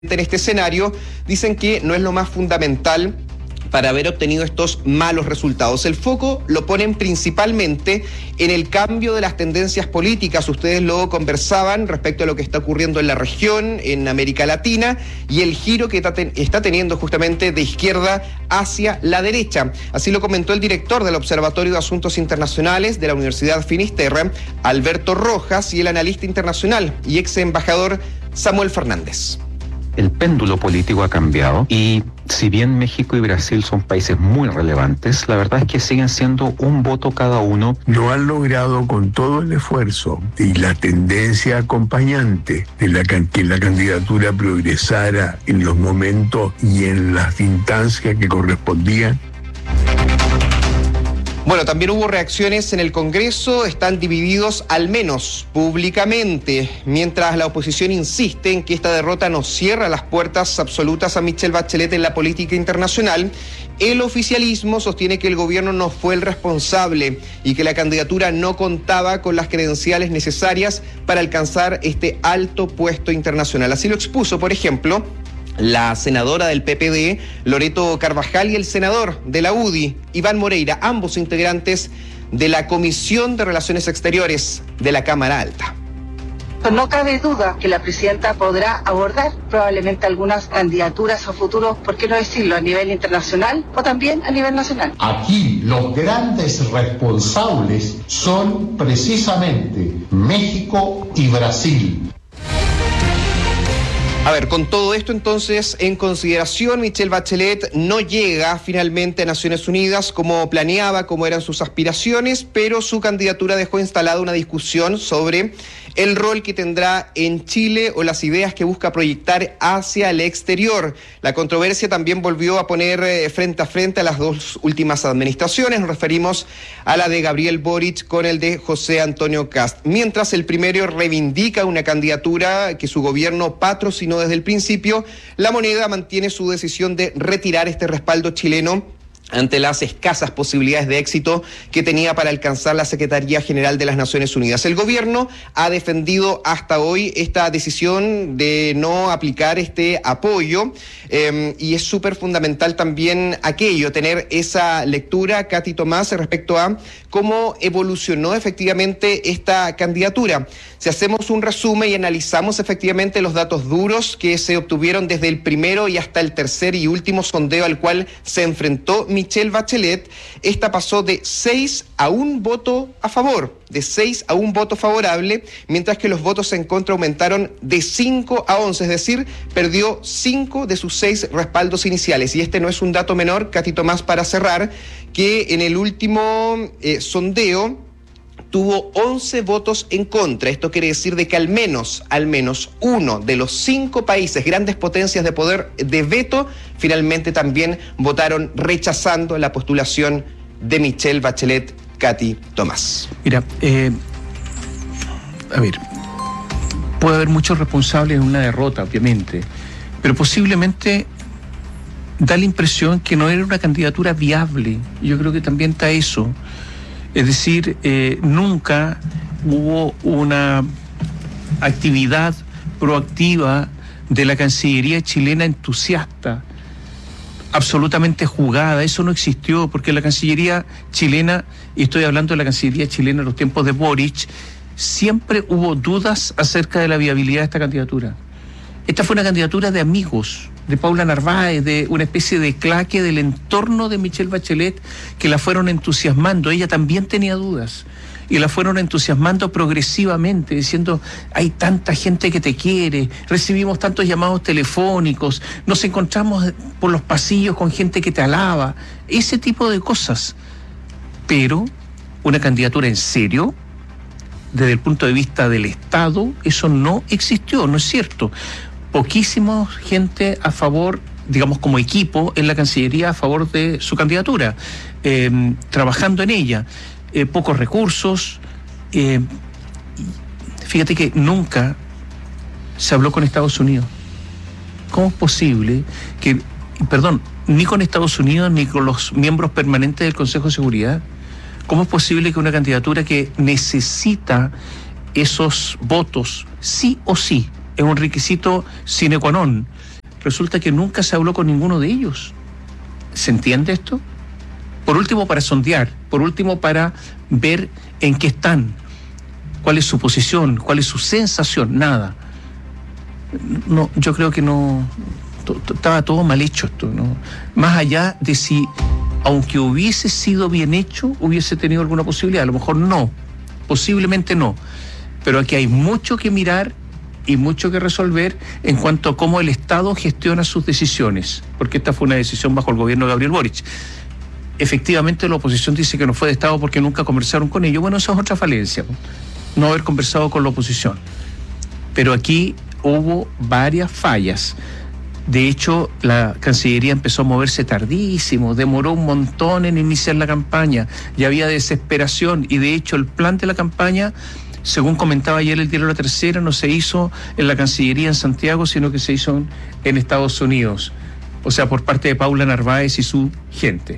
En este escenario, dicen que no es lo más fundamental para haber obtenido estos malos resultados. El foco lo ponen principalmente en el cambio de las tendencias políticas. Ustedes lo conversaban respecto a lo que está ocurriendo en la región, en América Latina, y el giro que está teniendo justamente de izquierda hacia la derecha. Así lo comentó el director del Observatorio de Asuntos Internacionales de la Universidad Finisterre, Alberto Rojas, y el analista internacional y ex embajador Samuel Fernández. El péndulo político ha cambiado y si bien México y Brasil son países muy relevantes, la verdad es que siguen siendo un voto cada uno. No han logrado con todo el esfuerzo y la tendencia acompañante de que la candidatura progresara en los momentos y en las instancias que correspondían. Bueno, también hubo reacciones en el Congreso, están divididos al menos públicamente, mientras la oposición insiste en que esta derrota no cierra las puertas absolutas a Michelle Bachelet en la política internacional. El oficialismo sostiene que el gobierno no fue el responsable y que la candidatura no contaba con las credenciales necesarias para alcanzar este alto puesto internacional. Así lo expuso, por ejemplo, la senadora del PPD, Loreto Carvajal, y el senador de la UDI, Iván Moreira, ambos integrantes de la Comisión de Relaciones Exteriores de la Cámara Alta. No cabe duda que la presidenta podrá abordar probablemente algunas candidaturas a futuro, ¿por qué no decirlo?, a nivel internacional o también a nivel nacional. Aquí los grandes responsables son precisamente México y Brasil. A ver, con todo esto entonces en consideración, Michelle Bachelet no llega finalmente a Naciones Unidas como planeaba, como eran sus aspiraciones, pero su candidatura dejó instalada una discusión sobre el rol que tendrá en Chile o las ideas que busca proyectar hacia el exterior. La controversia también volvió a poner frente a frente a las dos últimas administraciones. Nos referimos a la de Gabriel Boric con el de José Antonio Kast. Mientras el primero reivindica una candidatura que su gobierno patrocinó desde el principio, La Moneda mantiene su decisión de retirar este respaldo chileno ante las escasas posibilidades de éxito que tenía para alcanzar la Secretaría General de las Naciones Unidas. El gobierno ha defendido hasta hoy esta decisión de no aplicar este apoyo y es súper fundamental también aquello, tener esa lectura, Katy Tomás, respecto a cómo evolucionó efectivamente esta candidatura. Si hacemos un resumen y analizamos efectivamente los datos duros que se obtuvieron desde el primero y hasta el tercer y último sondeo al cual se enfrentó Michelle Bachelet, esta pasó de 6 a 1 voto a favor, de 6 a 1 voto favorable, mientras que los votos en contra aumentaron de 5 a 11, es decir, perdió 5 de sus 6 respaldos iniciales. Y este no es un dato menor, Katy Tomás, para cerrar, que en el último sondeo tuvo 11 votos en contra. Esto quiere decir de que al menos uno de los 5 países, grandes potencias de poder de veto, finalmente también votaron rechazando la postulación de Michelle Bachelet. Katy Tomás. Mira, a ver, puede haber muchos responsables en una derrota, obviamente, pero posiblemente da la impresión que no era una candidatura viable. Yo creo que también está eso. Es decir, nunca hubo una actividad proactiva de la Cancillería chilena entusiasta, absolutamente jugada. Eso no existió, porque la Cancillería chilena, y estoy hablando de la Cancillería chilena en los tiempos de Boric, siempre hubo dudas acerca de la viabilidad de esta candidatura. Esta fue una candidatura de amigos, de Paula Narváez, de una especie de claque del entorno de Michelle Bachelet, que la fueron entusiasmando. Ella también tenía dudas y la fueron entusiasmando progresivamente, diciendo: hay tanta gente que te quiere, recibimos tantos llamados telefónicos, nos encontramos por los pasillos con gente que te alaba, ese tipo de cosas. Pero una candidatura en serio, desde el punto de vista del Estado, eso no existió, no es cierto. Poquísima gente a favor, digamos como equipo, en la Cancillería a favor de su candidatura, trabajando en ella. Pocos recursos. Fíjate que nunca se habló con Estados Unidos. ¿Cómo es posible que, ni con Estados Unidos ni con los miembros permanentes del Consejo de Seguridad? ¿Cómo es posible que una candidatura que necesita esos votos sí o sí, es un requisito sine qua non, resulta que nunca se habló con ninguno de ellos. ¿Se entiende esto? Por último, para sondear, por último, para ver en qué están, cuál es su posición, cuál es su sensación, nada. No, yo creo que no, estaba todo mal hecho esto, ¿no? Más allá de si, aunque hubiese sido bien hecho, hubiese tenido alguna posibilidad, a lo mejor no, posiblemente no, pero aquí hay mucho que mirar y mucho que resolver en cuanto a cómo el Estado gestiona sus decisiones, porque esta fue una decisión bajo el gobierno de Gabriel Boric. Efectivamente, la oposición dice que no fue de Estado porque nunca conversaron con ellos. Bueno, eso es otra falencia, no haber conversado con la oposición. Pero aquí hubo varias fallas. De hecho, la Cancillería empezó a moverse tardísimo, demoró un montón en iniciar la campaña, ya había desesperación, y de hecho el plan de la campaña, según comentaba ayer el diario La Tercera, no se hizo en la Cancillería en Santiago, sino que se hizo en Estados Unidos, o sea, por parte de Paula Narváez y su gente.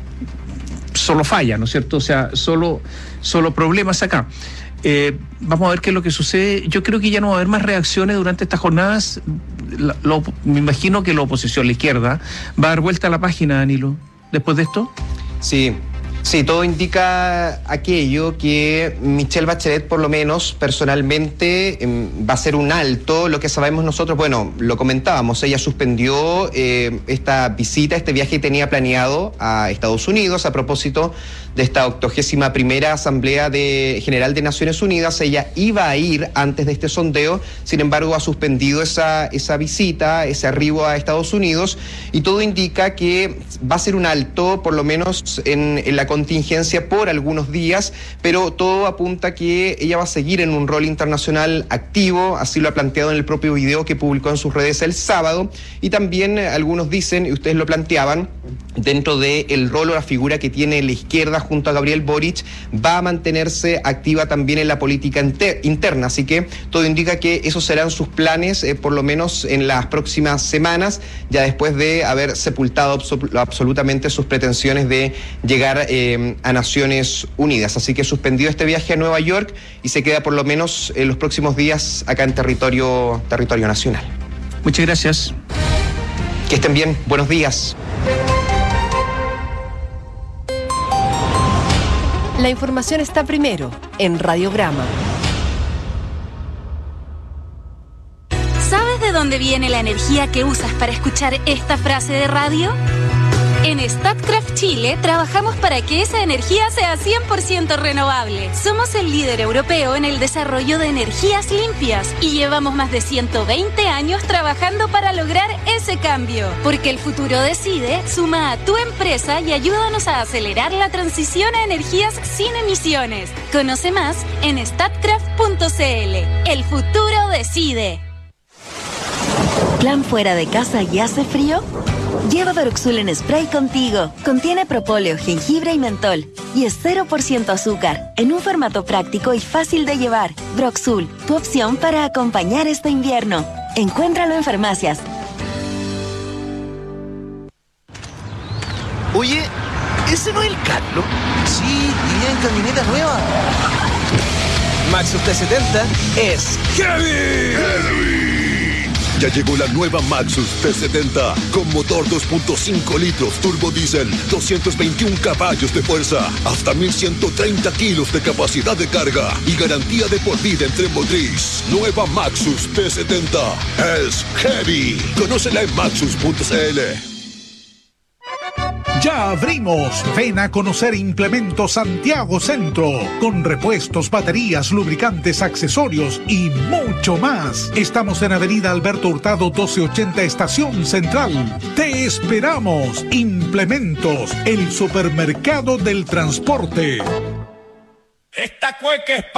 Solo falla, ¿no es cierto? O sea, solo problemas acá. Vamos a ver qué es lo que sucede. Yo creo que ya no va a haber más reacciones durante estas jornadas. Me imagino que la oposición, la izquierda, va a dar vuelta a la página, Danilo, después de esto. Sí, todo indica aquello, que Michelle Bachelet, por lo menos personalmente, va a ser un alto. Lo que sabemos nosotros, bueno, lo comentábamos, ella suspendió esta visita, este viaje que tenía planeado a Estados Unidos a propósito de esta 81ª Asamblea General de Naciones Unidas. Ella iba a ir antes de este sondeo, sin embargo ha suspendido esa visita, ese arribo a Estados Unidos, y todo indica que va a ser un alto, por lo menos en la contingencia por algunos días, pero todo apunta a que ella va a seguir en un rol internacional activo, así lo ha planteado en el propio video que publicó en sus redes el sábado, y también algunos dicen, y ustedes lo planteaban, dentro del rol o la figura que tiene la izquierda junto a Gabriel Boric, va a mantenerse activa también en la política interna, así que todo indica que esos serán sus planes, por lo menos en las próximas semanas, ya después de haber sepultado absolutamente sus pretensiones de llegar a Naciones Unidas. Así que suspendió este viaje a Nueva York y se queda por lo menos en los próximos días acá en territorio nacional. Muchas gracias. Que estén bien, buenos días. La información está primero en Radiograma. ¿Sabes de dónde viene la energía que usas para escuchar esta frase de radio? En Statkraft Chile trabajamos para que esa energía sea 100% renovable. Somos el líder europeo en el desarrollo de energías limpias y llevamos más de 120 años trabajando para lograr ese cambio. Porque el futuro decide, suma a tu empresa y ayúdanos a acelerar la transición a energías sin emisiones. Conoce más en statkraft.cl. El futuro decide. ¿Plan fuera de casa y hace frío? Lleva Broxul en spray contigo. Contiene propóleo, jengibre y mentol. Y es 0% azúcar, en un formato práctico y fácil de llevar. Broxul, tu opción para acompañar este invierno. Encuéntralo en farmacias. Oye, ¿ese no es el Carlos? Sí, iría en camioneta nueva. Maxus T70 es heavy. Ya llegó la nueva Maxus T70 con motor 2.5 litros turbo diésel, 221 caballos de fuerza, hasta 1130 kilos de capacidad de carga y garantía de por vida en tren motriz. Nueva Maxus T70 es heavy. Conócela en maxus.cl. Ya abrimos. Ven a conocer Implementos Santiago Centro, con repuestos, baterías, lubricantes, accesorios y mucho más. Estamos en Avenida Alberto Hurtado 1280, Estación Central. Te esperamos. Implementos, el supermercado del transporte. Esta cueca es